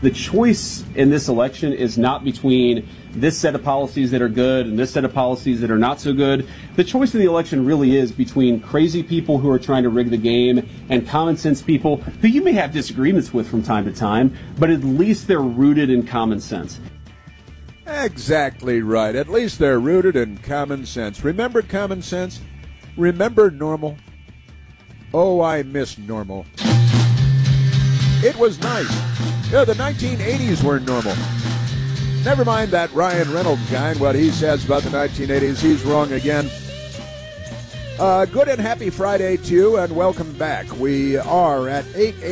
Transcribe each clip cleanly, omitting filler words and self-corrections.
The choice in this election is not between this set of policies that are good and this set of policies that are not so good. The choice in the election really is between crazy people who are trying to rig the game and common sense people who you may have disagreements with from time to time, but at least they're rooted in common sense. Exactly right. At least they're rooted in common sense. Remember common sense? Remember normal? Oh, I miss normal. It was nice. The 1980s were normal. Never mind that Ryan Reynolds guy and what he says about the 1980s. He's wrong again. Good and happy Friday to you, and welcome back. We are at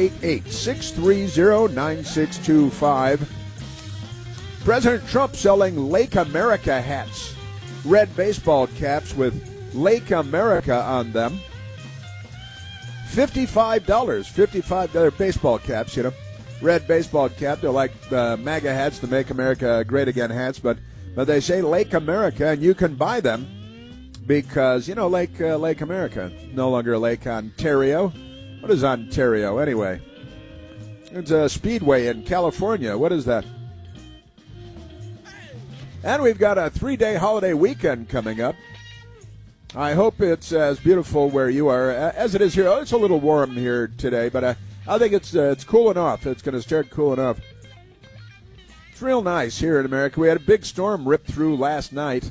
888-630-9625. President Trump selling Lake America hats. Red baseball caps with Lake America on them. $55 baseball caps, Red baseball cap. They're like the MAGA hats, the Make America Great Again hats, but they say Lake America, and you can buy them because, Lake America, no longer Lake Ontario. What is Ontario, anyway? It's a speedway in California. What is that? And we've got a 3-day holiday weekend coming up. I hope it's as beautiful where you are as it is here. It's a little warm here today, but I think it's cooling off. It's going to start cooling off. It's real nice here in America. We had a big storm rip through last night,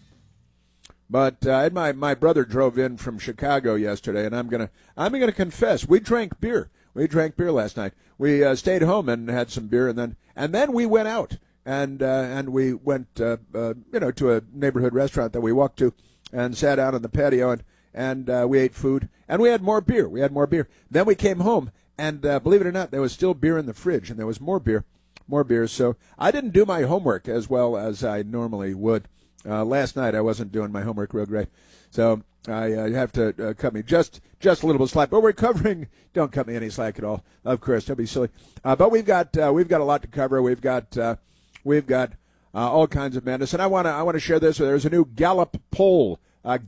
but my brother drove in from Chicago yesterday, and I'm gonna confess, we drank beer. We drank beer last night. We stayed home and had some beer, and then we went out. And we went, to a neighborhood restaurant that we walked to and sat out on the patio and we ate food and we had more beer. Then we came home and, believe it or not, there was still beer in the fridge and there was more beer. So I didn't do my homework as well as I normally would. Last night I wasn't doing my homework real great. So I have to cut me just a little bit of slack. But we're covering, don't cut me any slack at all. Of course, don't be silly. But we've got a lot to cover. We've got all kinds of madness, and I want to share this. There's a new Gallup poll that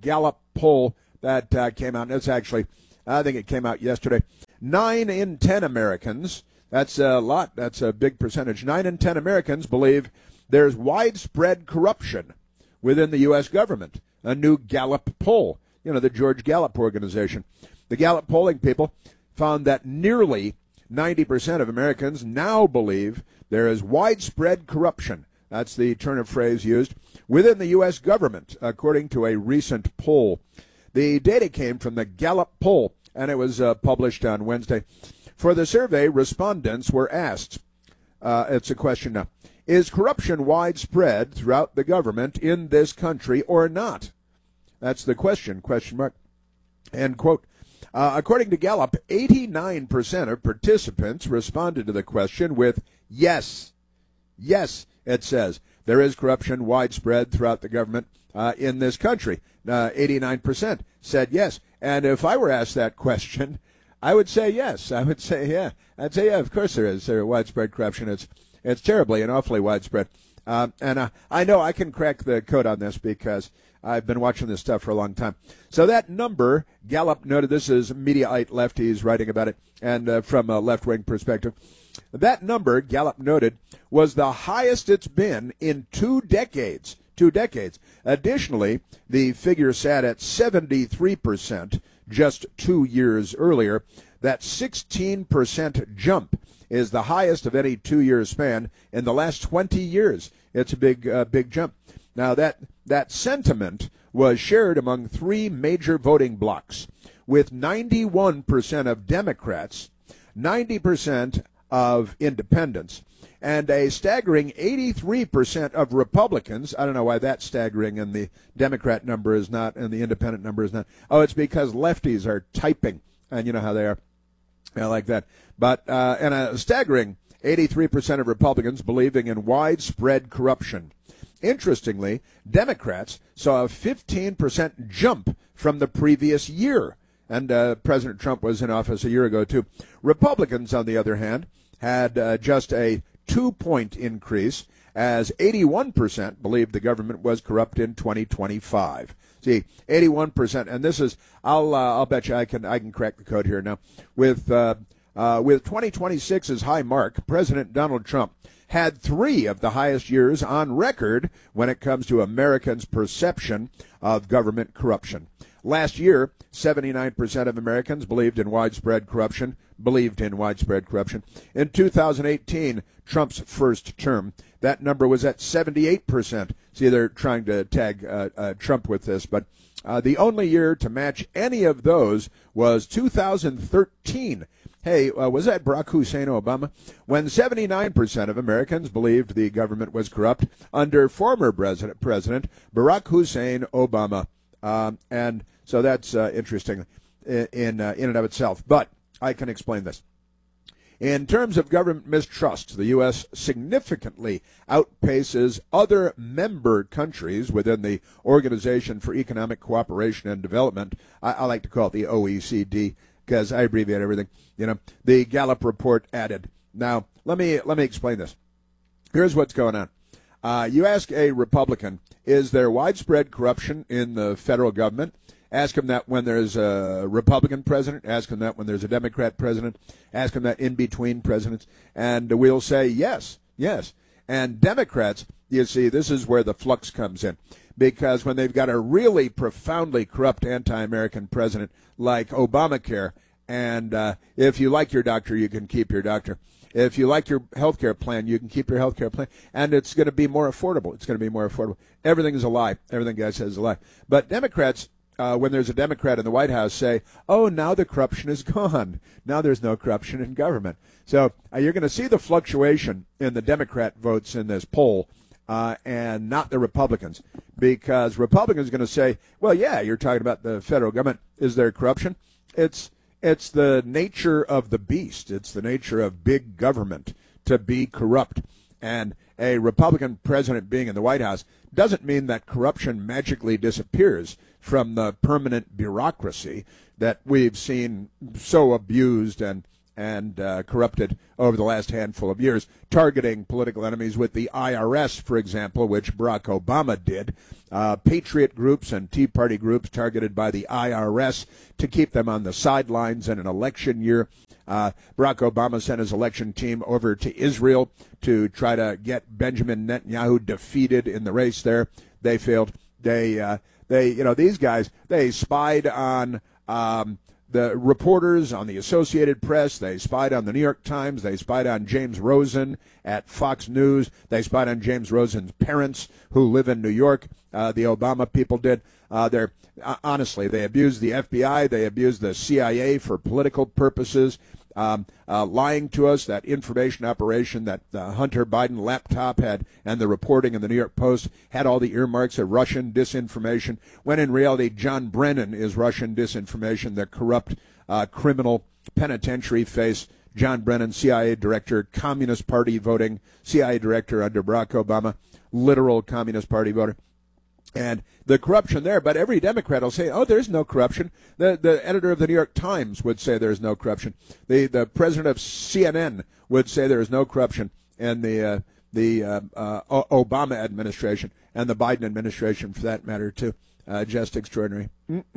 came out. And it's actually, I think it came out yesterday. 9 in 10 Americans. That's a lot. That's a big percentage. 9 in 10 Americans believe there's widespread corruption within the U.S. government. A new Gallup poll. The George Gallup organization. The Gallup polling people found that nearly 90% of Americans now believe there is widespread corruption. That's the turn of phrase used within the U.S. government, according to a recent poll. The data came from the Gallup poll, and it was published on Wednesday. For the survey, respondents were asked, it's a question now, is corruption widespread throughout the government in this country or not? That's the question, question mark. End quote. According to Gallup, 89% of participants responded to the question with yes. Yes, it says. There is corruption widespread throughout the government in this country. 89% said yes. And if I were asked that question, I would say yes. I would say, yeah. I'd say, yeah, of course there is. There is widespread corruption. It's terribly and awfully widespread. And I know I can crack the code on this because I've been watching this stuff for a long time. So that number, Gallup noted, this is Mediaite lefties writing about it, and from a left-wing perspective. That number, Gallup noted, was the highest it's been in 2 decades. 2 decades. Additionally, the figure sat at 73% just 2 years earlier. That 16% jump is the highest of any 2-year span in the last 20 years. It's a big jump. Now, that sentiment was shared among 3 major voting blocs, with 91% of Democrats, 90% of independents, and a staggering 83% of Republicans. I don't know why that's staggering and the Democrat number is not and the independent number is not. Oh, it's because lefties are typing, and you know how they are. I like that. But and a staggering 83% of Republicans believing in widespread corruption. Interestingly, Democrats saw a 15% jump from the previous year. And President Trump was in office a year ago, too. Republicans, on the other hand, had just a 2-point increase, as 81% believed the government was corrupt in 2025. See, 81%, and this is, I'll bet you I can crack the code here now. With With 2026's high mark, President Donald Trump had 3 of the highest years on record when it comes to Americans' perception of government corruption. Last year, 79% of Americans believed in widespread corruption. In 2018, Trump's first term, that number was at 78%. See, they're trying to tag Trump with this, but the only year to match any of those was 2013. Hey, was that Barack Hussein Obama? When 79% of Americans believed the government was corrupt under former President Barack Hussein Obama. And so that's interesting in and of itself. But I can explain this. In terms of government mistrust, the U.S. significantly outpaces other member countries within the Organization for Economic Cooperation and Development. I like to call it the OECD because I abbreviate everything. You know, the Gallup report added. Now, let me explain this. Here's what's going on. You ask a Republican, is there widespread corruption in the federal government? Ask him that when there's a Republican president. Ask him that when there's a Democrat president. Ask him that in between presidents. And we'll say yes, yes. And Democrats, you see, this is where the flux comes in. Because when they've got a really profoundly corrupt anti-American president like Obamacare, and if you like your doctor, you can keep your doctor. If you like your health care plan, you can keep your health care plan. And it's going to be more affordable. It's going to be more affordable. Everything is a lie. Everything guy says is a lie. But Democrats, when there's a Democrat in the White House, say, oh, now the corruption is gone. Now there's no corruption in government. So you're going to see the fluctuation in the Democrat votes in this poll and not the Republicans, because Republicans are going to say, well, yeah, you're talking about the federal government. Is there corruption? It's the nature of the beast. It's the nature of big government to be corrupt. And a Republican president being in the White House doesn't mean that corruption magically disappears from the permanent bureaucracy that we've seen so abused and corrupted over the last handful of years, targeting political enemies with the IRS, for example, which Barack Obama did. Patriot groups and Tea Party groups targeted by the IRS to keep them on the sidelines in an election year. Barack Obama sent his election team over to Israel to try to get Benjamin Netanyahu defeated in the race there. They failed. These guys, they spied on the reporters on the Associated Press. They spied on the New York Times. They spied on James Rosen at Fox News. They spied on James Rosen's parents who live in New York. The Obama people did. Honestly, they abused the FBI. They abused the CIA for political purposes, lying to us. That information operation that the Hunter Biden laptop had and the reporting in the New York Post had all the earmarks of Russian disinformation, when in reality John Brennan is Russian disinformation, the corrupt criminal penitentiary face. John Brennan, CIA director, Communist Party voting, CIA director under Barack Obama, literal Communist Party voter. And the corruption there, but every Democrat will say, oh, there's no corruption. The editor of the New York Times would say there's no corruption. The president of CNN would say there is no corruption. And the Obama administration and the Biden administration, for that matter, too. Just extraordinary.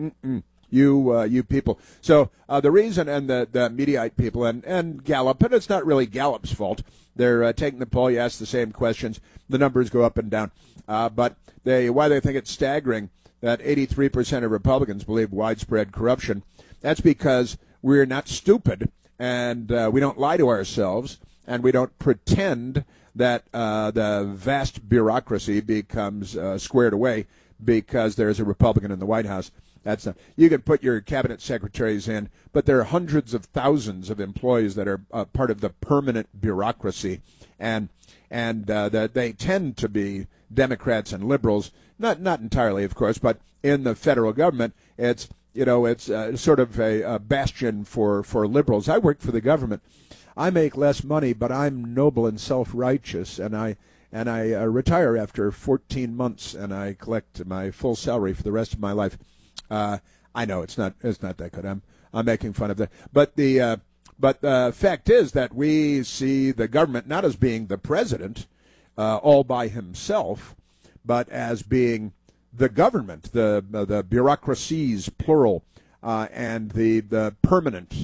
You people. So the reason, and the Mediaite people and Gallup, and it's not really Gallup's fault. They're taking the poll. You ask the same questions. The numbers go up and down. But why they think it's staggering that 83% of Republicans believe widespread corruption, that's because we're not stupid, and we don't lie to ourselves, and we don't pretend that the vast bureaucracy becomes squared away because there's a Republican in the White House. That's not, you can put your cabinet secretaries in, but there are hundreds of thousands of employees that are part of the permanent bureaucracy, and that they tend to be Democrats and liberals, not entirely, of course, but in the federal government, it's sort of a bastion for liberals. I work for the government. I make less money, but I'm noble and self-righteous, and I retire after 14 months, and I collect my full salary for the rest of my life. I know it's not that good. I'm making fun of that, but the fact is that we see the government not as being the president all by himself, but as being the government, the bureaucracies, plural, and the permanent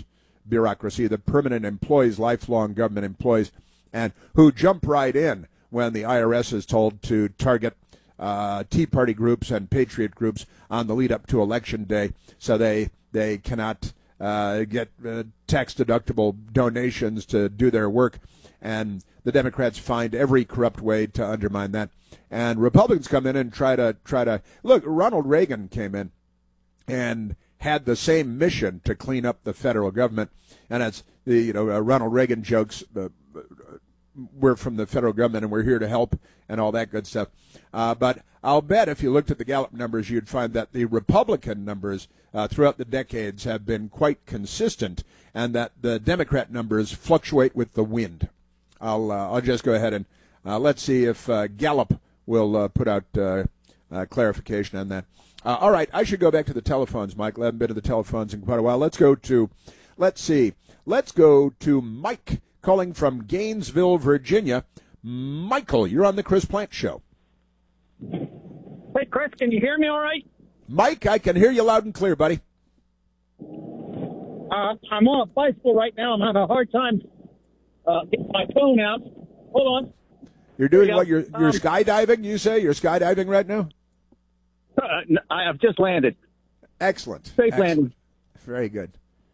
bureaucracy, the permanent employees, lifelong government employees, and who jump right in when the IRS is told to target Tea Party groups and patriot groups on the lead up to Election Day, so they cannot get tax-deductible donations to do their work. And the Democrats find every corrupt way to undermine that. And Republicans come in and try to look. Ronald Reagan came in and had the same mission to clean up the federal government. And it's the Ronald Reagan jokes. We're from the federal government and we're here to help and all that good stuff. But I'll bet if you looked at the Gallup numbers, you'd find that the Republican numbers throughout the decades have been quite consistent, and that the Democrat numbers fluctuate with the wind. I'll just go ahead and let's see if Gallup will put out clarification on that. All right, I should go back to the telephones, Michael. I haven't been to the telephones in quite a while. Let's go to Mike calling from Gainesville, Virginia. Michael, you're on the Chris Plante Show. Hey, Chris, can you hear me all right? Mike, I can hear you loud and clear, buddy. I'm on a bicycle right now. I'm having a hard time getting my phone out. Hold on. You're doing what? You're skydiving, you say? You're skydiving right now? I have just landed. Excellent. Safe landing. Very good.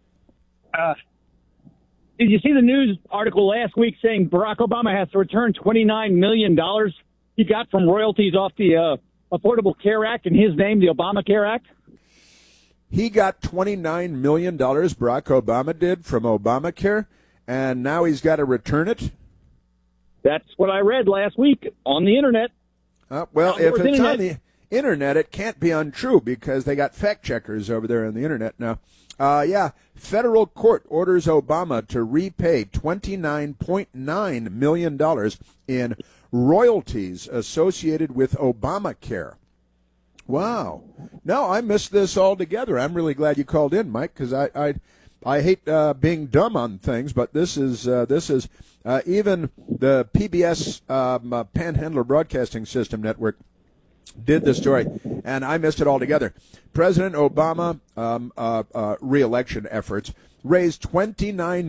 Did you see the news article last week saying Barack Obama has to return $29 million he got from royalties off the Affordable Care Act in his name, the Obamacare Act? He got $29 million, Barack Obama did, from Obamacare, and now he's got to return it? That's what I read last week on the Internet. Well, if it's on the Internet, it can't be untrue because they got fact checkers over there on the Internet now. Federal court orders Obama to repay $29.9 million in royalties associated with Obamacare. Wow. No, I missed this altogether. I'm really glad you called in, Mike, because I hate being dumb on things, but this is even the PBS Panhandler Broadcasting System Network did the story, and I missed it altogether. President Obama re-election efforts raised $29